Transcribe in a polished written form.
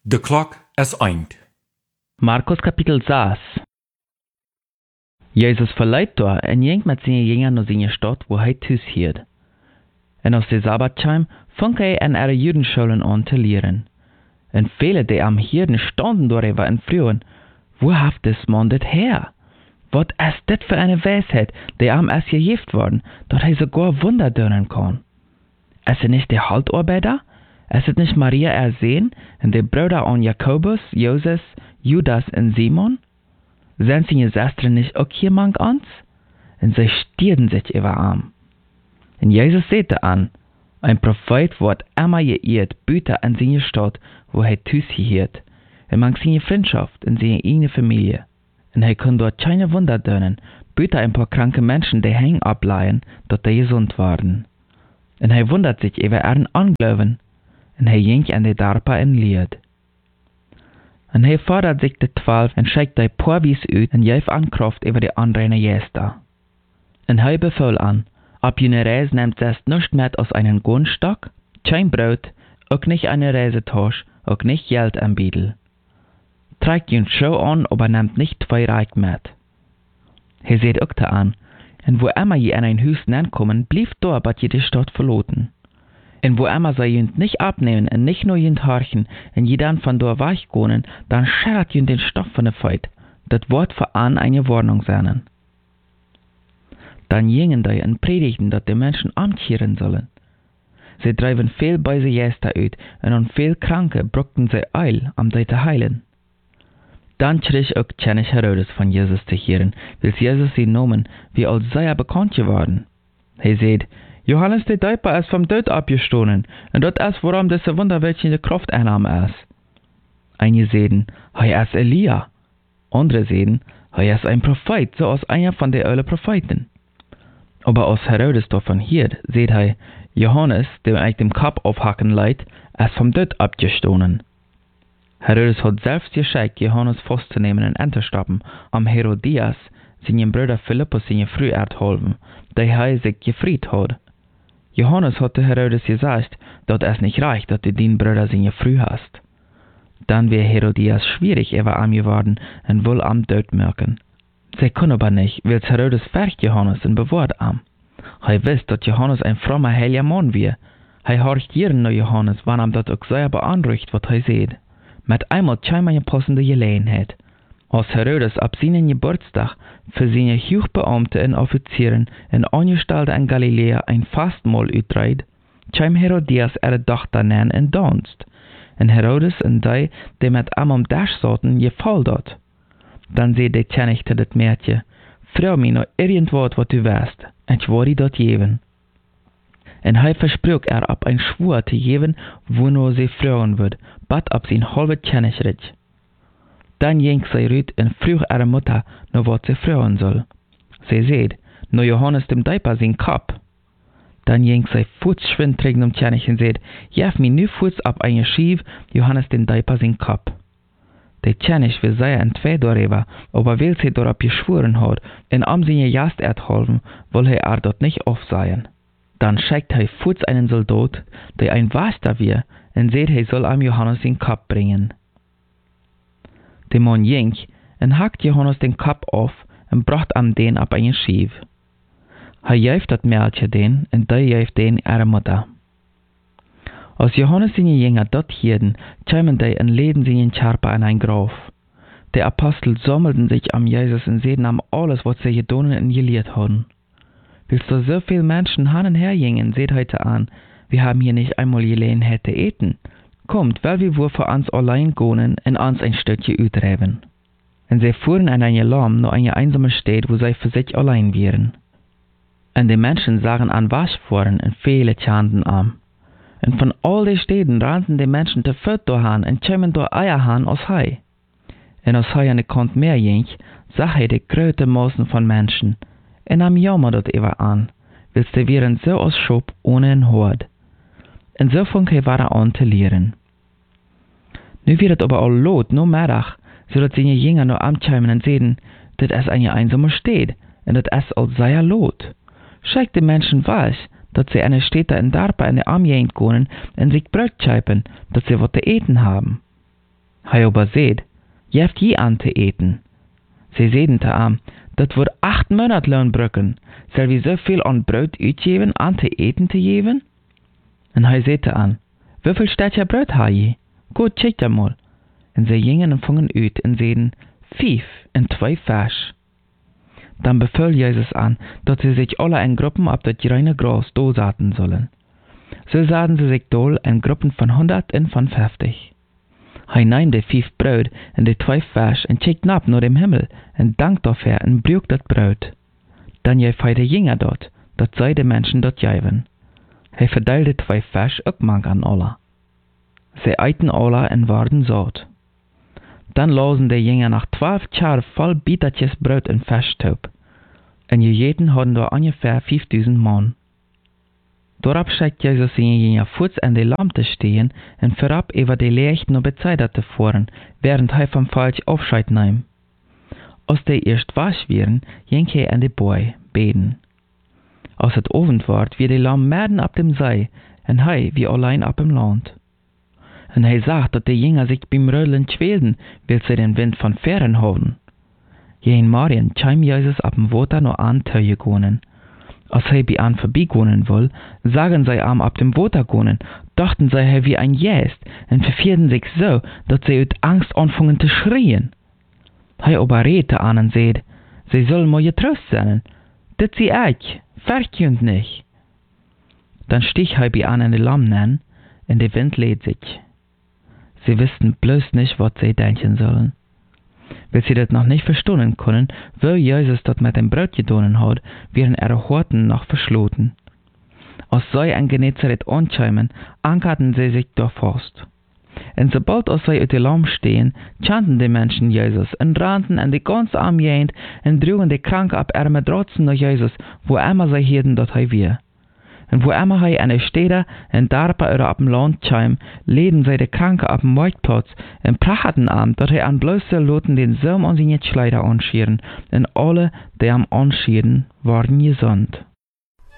De klok is eind. Markus Kapitel 6. Jesus verleiht da en ging met zijn jünger naar zijn stad, wo hij thuis hield. En als de Sabbatscheim fing hij an ihre Judenschulen an te leren. En viele, die am Hirden standen darüber und frühen, wo haft des Mann dit her? Wat is dit für eine Weisheit, die am es gegift worden, dat hij sogar Wunder dürren kann? Ist nicht der Haltarbeiter? Ist nicht Maria ersehen und die Brüder an Jakobus, Joses, Judas und Simon? Sind seine Schwestern nicht auch hier mang ans? Und sie stierden sich über arm. Und Jesus sagte an, ein Prophet wird immer geirrt, büter an seine Stadt, wo er thuis hielt, und mang seine Freundschaft in seine eigene Familie. Und er kann dort keine Wunder dürren, büter ein paar kranke Menschen, die hängen ableihen, dort die gesund waren. Und er wundert sich über ihren Anglauben, und er ging an die Darpa in Lied. Und er fordert sich die 12 und schickt die Porwies uit und geeft an Kraft über die anderen Gäste. Und er befahl an, ab jene Reise nehmt selbst nicht mit aus einem Gunstock, kein Brot, auch nicht eine Reisetasche, auch nicht Geld am Biedel. Trägt ihn Schuh an, aber nehmt nicht 2 Reich mit. Er seht auch da an, und wo immer je in ein Haus kommen, blieb dort, bat je die Stadt verloten. Und wo immer sie jünt nicht abnehmen und nicht nur jünt horchen, und je dann von dort weichgehen, dann schert jünt den Stoff von der Feit. Das Wort für an eine Warnung sein. Dann gingen die und predigten, dass die Menschen amkehren sollen. Sie treiben viel böse Geister uit, und an viel Kranke bruckten sie Eil, um sie zu heilen. Dann schrie auch König Herodes von Jesus zu hören, weil Jesus sie nahmen, wie als sei er bekannt geworden. Er sagt, Johannes der Täufer ist vom Tod abgestoßen, und das ist, worum diese wunderwelche Kraft einnahm ist. Einige sagen, er ist Elia. Andere sagen, er ist ein Prophet, so als einer von den alten Propheten. Aber als Herodes davon hört, sagt er, Johannes, der eigentlich dem Kopf aufhacken leiht, ist vom Tod abgestoßen. Herodes hat selbst geschickt, Johannes festzunehmen und anzustoppen, Herodias, seinen Bruder Philippus, seine Frau erhalten, der er sich gefried hat. Johannes hatte Herodes gesagt, dass es nicht reicht, dass du den Bruder seine Frau hast. Dann wäre Herodias schwierig über ihm geworden und wohl am Tod merken. Sie können aber nicht, weil Herodes fährt Johannes und bewahrt ihm. Er weiß, dass Johannes ein frommer, heiliger Mann wäre. Er horcht jeden nach Johannes, wann ihm das auch sehr beanruhigt, was er sieht. Mit einmal scheint eine passende Gelegenheit. Als Herodes ab seinem Geburtstag für seine Hochbeamte und Offizieren in Angestellte in Galiläa ein Fastmahl uitreiht, scheint Herodias ihre Tochter nennen in Dienst. Und Herodes und die mit ihm am Tisch saßen, gefällt dort. Dann seht der König zu das Mädchen, freu mich noch irgendwas, was du weißt, und ich werde dort geben. Und er versprach ab ein Schwur zu geben, wo nur sie fragen wird, bat ab sein halbes Königreich. Dann ging sie rüt und frug ihre Mutter, nur was sie fragen soll. Sie sagt, nur Johannes dem Täufer sein Kopf. Dann ging sie fußschwind trägen um König und sagt, jef mir nu Fuß ab eine Schief, Johannes dem Täufer sein Kopf. Der König will sehr entweder darüber, aber weil sie darauf geschworen hat, und seine Jast erhalten, will er dort nicht aufsehen. Dann schickt er Fuß einen Soldat, der ein Waster wird, und sagt, er soll am Johannes den Kopf bringen. Der Mann ging und hackt Johannes den Kopf auf und bracht am den ab einen Schief. Er jäuft das Mädchen den und der jäuft den ihre Mutter. Als Johannes seine Jünger dort hielten, kämen die und leden sie in Charpa in ein Grab. Die Apostel sammelten sich am Jesus und sehen am alles, was sie getan und gelehrt hatten. Willst du so viele Menschen hin und her gingen, seht heute an, wir haben hier nicht einmal Gelegenheit zu eten. Kommt, weil wir wohl für uns allein gehen und uns ein Stückchen utreiben. Und sie fuhren an eine Lamm nach einer einsamen Stadt, wo sie für sich allein wären. Und die Menschen sahen an Waschforen und viele chanten an. Und von all den Städten rannten die Menschen zu Feld dahin und kämen durch Eier han aus Hai. Und als Hai an die Kant mehr ging, sah er die große Massen von Menschen. Und am Jammer dort über an, weil sie wären so aus Schub ohne ein Hort. Und so fing er weiter an zu lehren. Nu wird es aber all lot, no Mittag, so dass seine Jünger nur ankämen und sehen, dass es eine einsame Stadt, und dass es all sehr lot. Schickt die Menschen weiß, dass sie eine Städte in Darpa in der Armjagd gehen und sich Brot scheipen, dass sie was zu eten haben. Hij aber seht, je hebt je an te eten. Sie zeiden te am, dat wordt 8 Monatlohn brücken. Soll wir so viel an Brot uitgeven, an te eten te geven? En hij zei te an, wieviel Städtchen Brot ha je? Gut, check da mal. En sie gingen en vangen uit en zeiden, 5 en 2 Fisch. Dann befahl Jesus an, dass sie sich alle in Gruppen auf das grüne Gras dosaten sollen. So sahen sie sich dol in Gruppen von 100 und von 50. Hij nahm die 5 Brot und die 2 Fisch und checkte nab naar dem Himmel und dankt dafür und brüch dat Brot. Dann jij feide Jünger dort, dat zij de Menschen dort geven. Hij verdeelde 2 Fisch ook mang an alle. Sie eiten alle und waren satt. Dann losen die Jünger nach 12 Jahre voll Bietertjes Brot und Fischtaub. Und jeden hadden da ungefähr 5000 Mann. Daarop schickt Jesus zijn Jünger voets in de lamp te stehen und vorab über die Licht naar Bethsaida te fahren, während hij vom Falsch Aufscheid nahm. Als die erst wasch wären, ging hij in de Boy beten. Als het Abend ward, wie die Lamp mitten ab dem See, und hij wie allein ab dem Land. Und hij zag dat de Jünger sich beim Rödeln quälten, weil sie den Wind von Fern haben. Jeden Morgen kam Jesus ab dem Water noch an Töje gonen. Als hij bei an vorbeigonen will, sagen sie am ab dem Water gonen, dachten sie er wie ein Jäst und verfierden sich so, dass sie uit Angst anfangen zu schreien. Hij aber redete an und seht, sie sollen mal getrost sein, dat sie euch, verkünd nicht. Dann stieg hij bei an in die Lammen und der Wind lädt sich. Sie wussten bloß nicht, was sie denken sollen. Weil sie das noch nicht verstehen können, wo Jesus das mit dem Brot getan hat, wären ihre Horten noch verschlossen. Als sie in Genezareth ankamen, ankerten sie sich dort fast. Und sobald als sie uit die Lamp stehen, chanten die Menschen Jesus und rannten in die ganze Armee und trugen die Kranke ab ihre Matratzen nach Jesus, wo immer sie hörten, dass er war. Und wo immer hij in de steden en dorpen oder op dem Land kwam, leden zij de Kranke op dem Marktplatz en prachten aan dat hij aan bloße Loten den Saum an seine Kleider anschieren, en alle, die am anschieren, waren gesund.